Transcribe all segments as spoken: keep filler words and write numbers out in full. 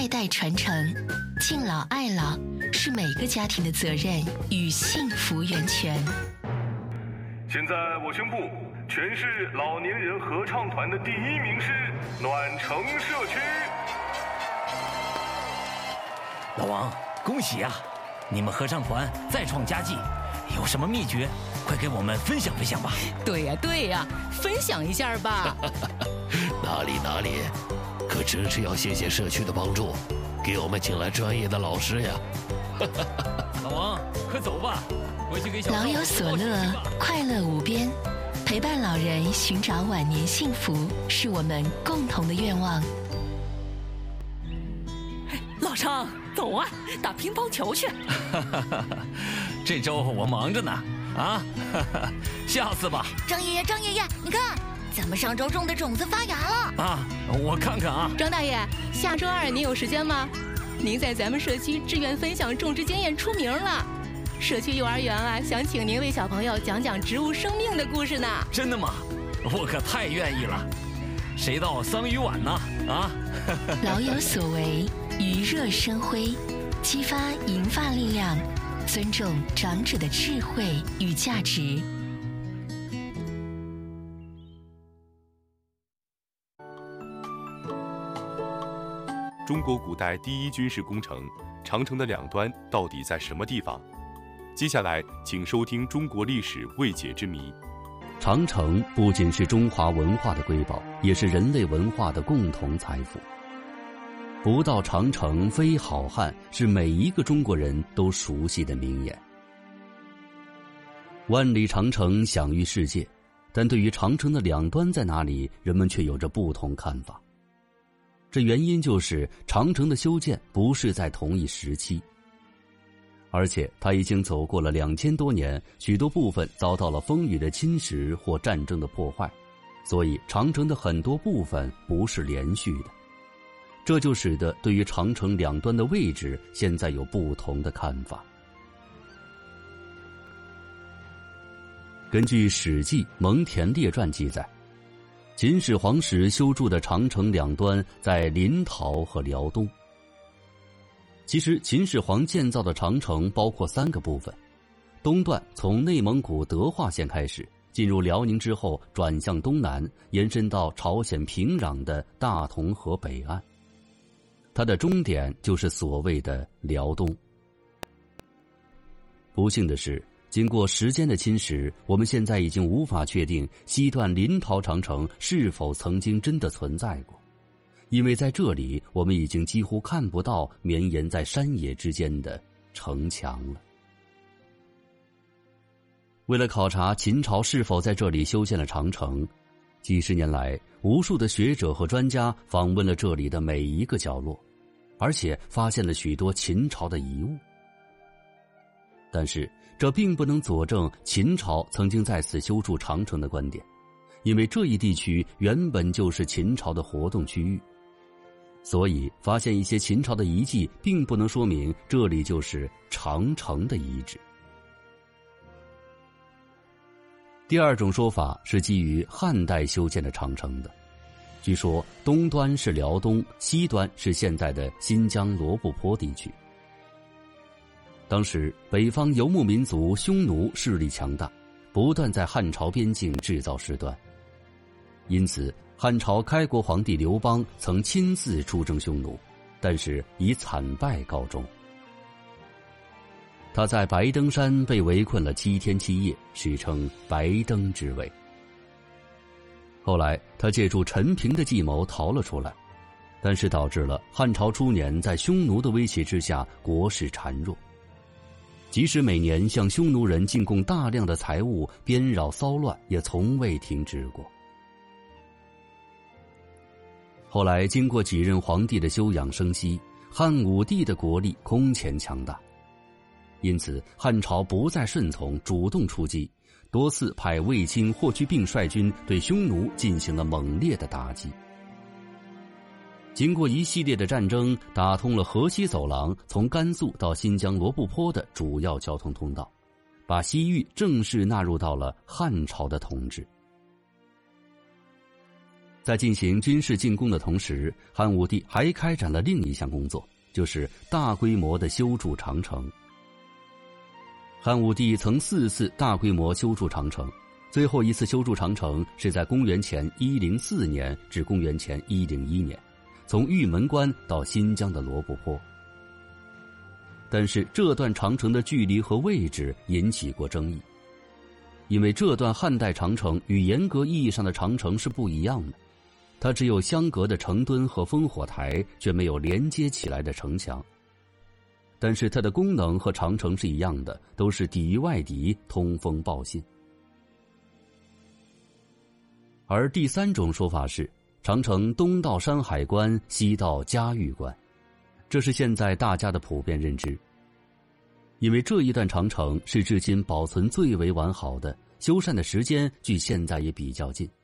代代传承，敬老爱老是每个家庭的责任与幸福源泉。 现在我宣布，全市老年人合唱团的第一名是暖城社区。 老王，恭喜啊！你们合唱团再创佳绩，有什么秘诀？快给我们分享分享吧。 对呀对呀，分享一下吧。 哪里哪里，可真是要谢谢社区的帮助，给我们请来专业的老师呀。 老王，快走吧，回去给小老有所乐，快乐无边。陪伴老人寻找晚年幸福，是我们共同的愿望。 老张，走啊，打乒乓球去。 这周我忙着呢，啊，下次吧。 张爷爷，张爷爷，你看，咱们上周种的种子发芽了。 啊，我看看啊。 张大爷，下周二您有时间吗？您在咱们社区志愿分享种植经验出名了。社区幼儿园啊，想请您为小朋友讲讲植物生命的故事呢。 真的吗？我可太愿意了。谁到桑榆晚呢？啊！ 老有所为，余热生辉，激发银发力量，尊重长者的智慧与价值。 中国古代第一军事工程长城的两端到底在什么地方？接下来请收听中国历史未解之谜。 长城不仅是中华文化的瑰宝，也是人类文化的共同财富。不到长城非好汉，是每一个中国人都熟悉的名言。万里长城享誉世界，但对于长城的两端在哪里，人们却有着不同看法。这原因就是长城的修建不是在同一时期，而且它已经走过了两千多年，许多部分遭到了风雨的侵蚀或战争的破坏，所以长城的很多部分不是连续的。这就使得对于长城两端的位置现在有不同的看法。根据《史记·蒙恬列传》记载，秦始皇时修筑的长城两端在临洮和辽东。其实秦始皇建造的长城包括三个部分，东段从内蒙古德化县开始，进入辽宁之后转向东南，延伸到朝鲜平壤的大同河北岸，它的终点就是所谓的辽东。不幸的是，经过时间的侵蚀，我们现在已经无法确定西段临洮长城是否曾经真的存在过，因为在这里我们已经几乎看不到绵延在山野之间的城墙了。为了考察秦朝是否在这里修建了长城，几十年来无数的学者和专家访问了这里的每一个角落，而且发现了许多秦朝的遗物。但是这并不能佐证秦朝曾经在此修筑长城的观点，因为这一地区原本就是秦朝的活动区域，所以发现一些秦朝的遗迹并不能说明这里就是长城的遗址。第二种说法是基于汉代修建的长城的，据说东端是辽东，西端是现在的新疆罗布泊地区。当时北方游牧民族匈奴势力强大，不断在汉朝边境制造事端，因此汉朝开国皇帝刘邦曾亲自出征匈奴，但是以惨败告终。他在白登山被围困了七天七夜，史称白登之围。后来他借助陈平的计谋逃了出来，但是导致了汉朝初年在匈奴的威胁之下国势孱弱，即使每年向匈奴人进贡大量的财物，编扰骚乱也从未停止过。后来经过几任皇帝的休养生息，汉武帝的国力空前强大，因此汉朝不再顺从，主动出击，多次派卫青、霍去病率军对匈奴进行了猛烈的打击。经过一系列的战争，打通了河西走廊从甘肃到新疆罗布泊的主要交通通道，把西域正式纳入到了汉朝的统治。 在进行军事进攻的同时，汉武帝还开展了另一项工作，就是大规模的修筑长城。汉武帝曾四次大规模修筑长城，最后一次修筑长城是在公元前一零四年至公元前一零一年，从玉门关到新疆的罗布泊。但是这段长城的距离和位置引起过争议，因为这段汉代长城与严格意义上的长城是不一样的，它只有相隔的城墩和烽火台，却没有连接起来的城墙。但是它的功能和长城是一样的，都是抵御外敌，通风报信。而第三种说法是，长城东到山海关，西到嘉峪关，这是现在大家的普遍认知。因为这一段长城是至今保存最为完好的，修缮的时间距现在也比较近。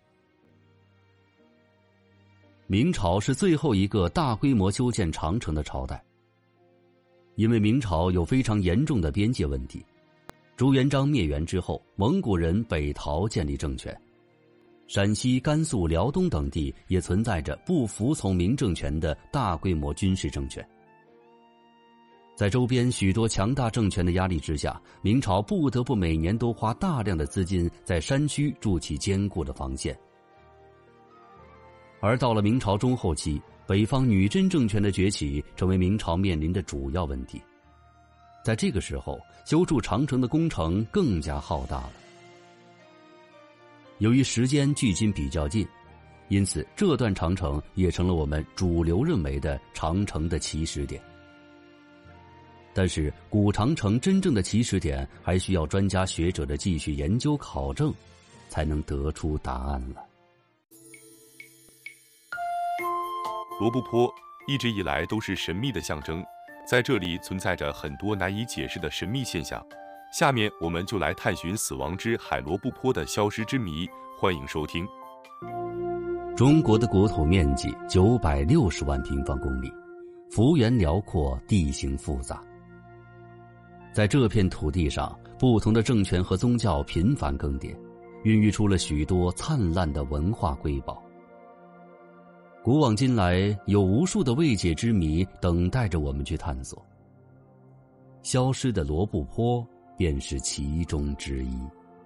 明朝是最后一个大规模修建长城的朝代。因为明朝有非常严重的边界问题，朱元璋灭元之后，蒙古人北逃建立政权，陕西、甘肃、辽东等地也存在着不服从明政权的大规模军事政权。在周边许多强大政权的压力之下，明朝不得不每年都花大量的资金在山区筑起坚固的防线。而到了明朝中后期，北方女真政权的崛起成为明朝面临的主要问题。在这个时候，修筑长城的工程更加浩大了。由于时间距今比较近，因此这段长城也成了我们主流认为的长城的起始点。但是古长城真正的起始点还需要专家学者的继续研究考证，才能得出答案了。 罗布泊一直以来都是神秘的象征，在这里存在着很多难以解释的神秘现象。下面我们就来探寻死亡之海罗布泊的消失之谜，欢迎收听。 中国的国土面积九百六十万平方公里，幅员辽阔，地形复杂。在这片土地上，不同的政权和宗教频繁更迭，孕育出了许多灿烂的文化瑰宝。古往今来，有无数的未解之谜等待着我们去探索。消失的罗布泊便是其中之一。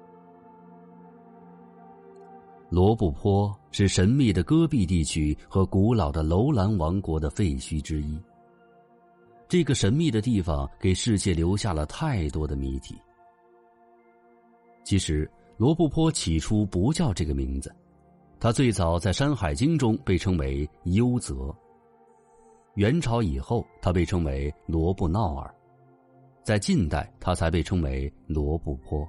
罗布泊是神秘的戈壁地区和古老的楼兰王国的废墟之一。这个神秘的地方给世界留下了太多的谜题。其实，罗布泊起初不叫这个名字。它最早在《山海经》中被称为幽泽，元朝以后它被称为罗布闹尔，在近代它才被称为罗布泊。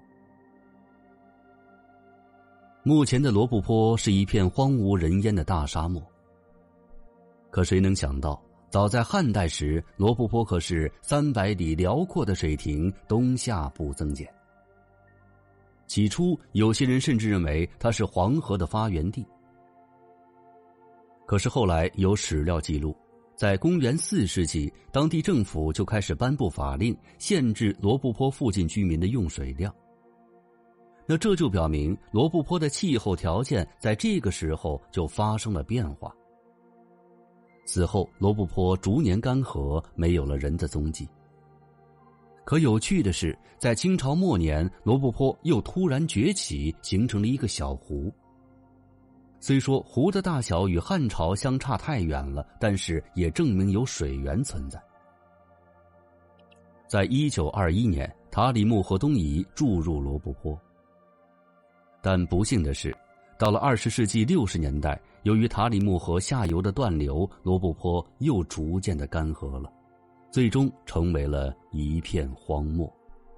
目前的罗布泊是一片荒无人烟的大沙漠，可谁能想到，早在汉代时，罗布泊可是三百里辽阔的水亭，冬夏不增减。起初，有些人甚至认为它是黄河的发源地。可是后来有史料记录，在公元四世纪，当地政府就开始颁布法令，限制罗布泊附近居民的用水量。那这就表明罗布泊的气候条件在这个时候就发生了变化。此后，罗布泊逐年干涸，没有了人的踪迹。可有趣的是，在清朝末年，罗布泊又突然崛起，形成了一个小湖。虽说湖的大小与汉朝相差太远了，但是也证明有水源存在。在一九二一年，塔里木河东移注入罗布泊。但不幸的是，到了二十世纪六十年代，由于塔里木河下游的断流，罗布泊又逐渐的干涸了，最终成为了一片荒漠。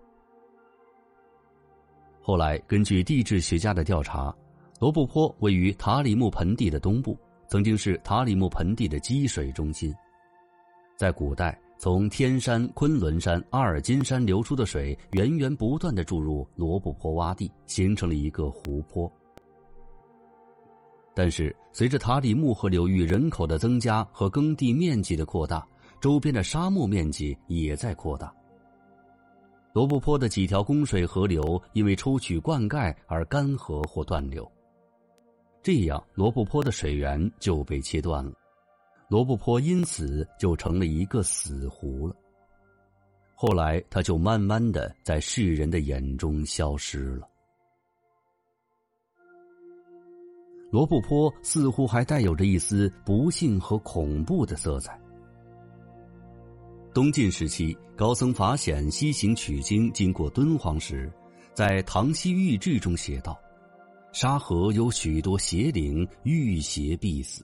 后来根据地质学家的调查，罗布泊位于塔里木盆地的东部，曾经是塔里木盆地的积水中心。在古代，从天山、昆仑山、阿尔金山流出的水源源不断地注入罗布泊洼地，形成了一个湖泊。但是随着塔里木河流域人口的增加和耕地面积的扩大，周边的沙漠面积也在扩大。罗布泊的几条供水河流因为抽取灌溉而干涸或断流。 这样罗布泊的水源就被切断了，罗布泊因此就成了一个死湖了。后来他就慢慢的在世人的眼中消失了。罗布泊似乎还带有着一丝不幸和恐怖的色彩。东晋时期，高僧法显西行取经经过敦煌时，在《唐西域志》中写道：沙河有许多邪灵，遇邪必死。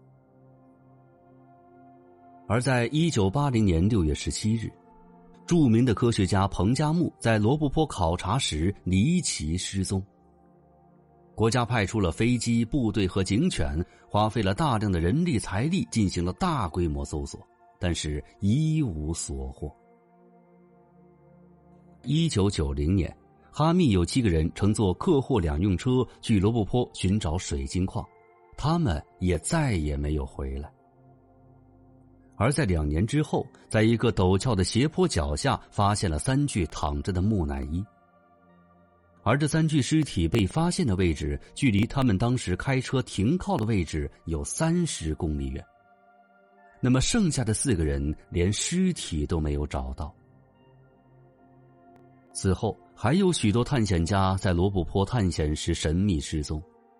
而在一九八零年六月十七日，著名的科学家彭加木在罗布泊考察时离奇失踪。国家派出了飞机、部队和警犬，花费了大量的人力财力进行了大规模搜索，但是一无所获。一九九零年，哈密有七个人乘坐客货两用车去罗布泊寻找水晶矿，他们也再也没有回来。而在两年之后，在一个陡峭的斜坡脚下发现了三具躺着的木乃伊，而这三具尸体被发现的位置距离他们当时开车停靠的位置有三十公里远。那么剩下的四个人连尸体都没有找到。此后还有许多探险家在罗布泊探险时神秘失踪。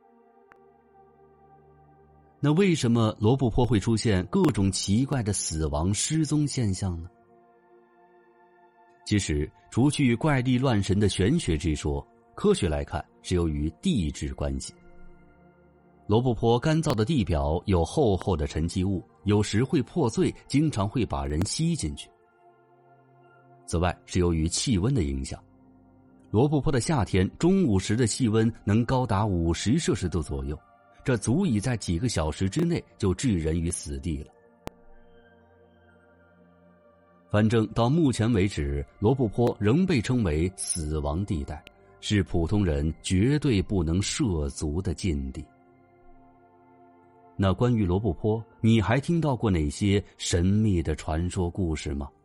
那为什么罗布泊会出现各种奇怪的死亡失踪现象呢？其实除去怪力乱神的玄学之说，科学来看是由于地质关系。罗布泊干燥的地表有厚厚的沉积物，有时会破碎，经常会把人吸进去。此外是由于气温的影响，罗布泊的夏天中午时的气温能高达五十摄氏度左右，这足以在几个小时之内就置人于死地了。反正到目前为止，罗布泊仍被称为死亡地带，是普通人绝对不能涉足的禁地。那关于罗布泊，你还听到过哪些神秘的传说故事吗？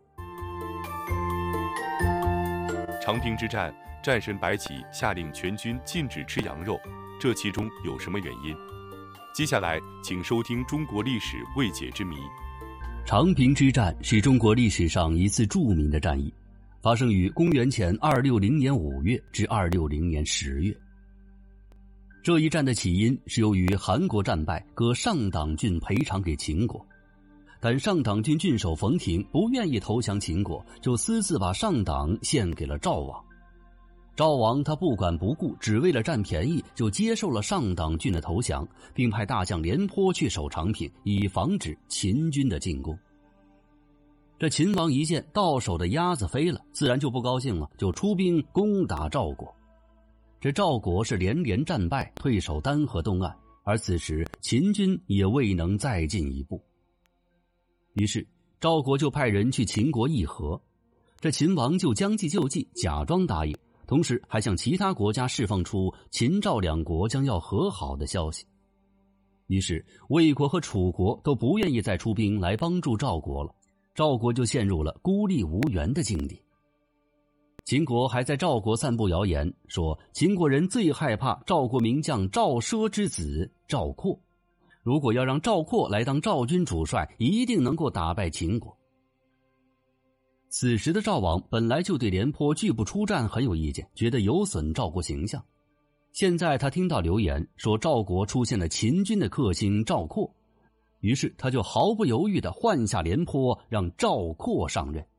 长平之战，战神白起下令全军禁止吃羊肉，这其中有什么原因？接下来请收听中国历史未解之谜。 长平之战是中国历史上一次著名的战役，发生于公元前二六零年五月至二六零年十月。这一战的起因是由于韩国战败，割上党郡赔偿给秦国，但上党郡郡守冯亭不愿意投降秦国，就私自把上党献给了赵王。赵王他不管不顾，只为了占便宜，就接受了上党郡的投降，并派大将廉颇去守长平，以防止秦军的进攻。这秦王一见到手的鸭子飞了，自然就不高兴了，就出兵攻打赵国。这赵国是连连战败，退守丹河东岸，而此时秦军也未能再进一步。于是赵国就派人去秦国议和，这秦王就将计就计，假装答应，同时还向其他国家释放出秦赵两国将要和好的消息。于是魏国和楚国都不愿意再出兵来帮助赵国了，赵国就陷入了孤立无援的境地。秦国还在赵国散布谣言，说秦国人最害怕赵国名将赵奢之子赵括，如果要让赵括来当赵军主帅，一定能够打败秦国。此时的赵王本来就对廉颇拒不出战很有意见，觉得有损赵国形象。现在他听到流言说赵国出现了秦军的克星赵括，于是他就毫不犹豫地换下廉颇，让赵括上任。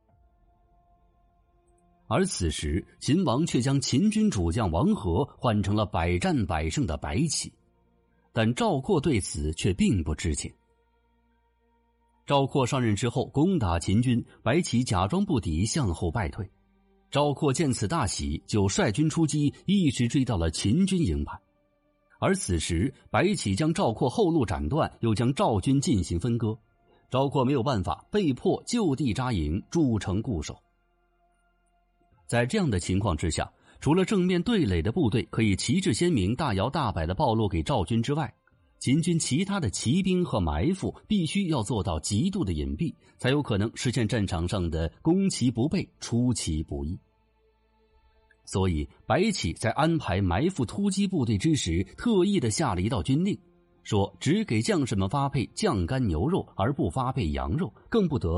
而此时秦王却将秦军主将王和换成了百战百胜的白起，但赵括对此却并不知情。赵括上任之后攻打秦军，白起假装不敌，向后败退。赵括见此大喜，就率军出击，一直追到了秦军营盘。而此时白起将赵括后路斩断，又将赵军进行分割，赵括没有办法，被迫就地扎营，筑城固守。在这样的情况之下，除了正面对垒的部队可以旗帜鲜明、大摇大摆地暴露给赵军之外，秦军其他的骑兵和埋伏必须要做到极度的隐蔽，才有可能实现战场上的攻其不备、出其不意。 所以白起在安排埋伏突击部队之时，特意的下了一道军令，说只给将士们发配酱干牛肉，而不发配羊肉，更不得